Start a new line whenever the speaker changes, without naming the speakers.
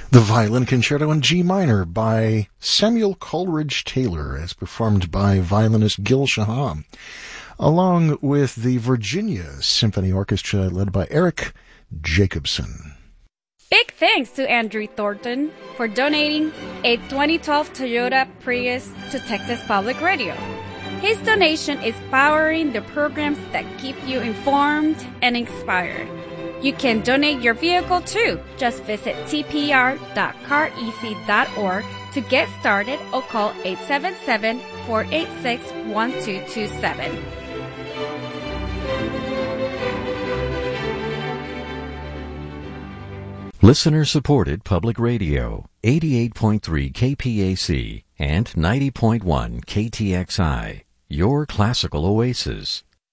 The Violin Concerto in G minor by Samuel Coleridge Taylor, as performed by violinist Gil Shaham, along with the Virginia Symphony Orchestra led by Eric Jacobson.
Big thanks to Andrew Thornton for donating a 2012 Toyota Prius to Texas Public Radio. His donation is powering the programs that keep you informed and inspired. You can donate your vehicle too. Just visit tpr.careasy.org to get started or call 877-486-1227.
Listener-supported public radio, 88.3 KPAC and 90.1 KTXI, your classical oasis.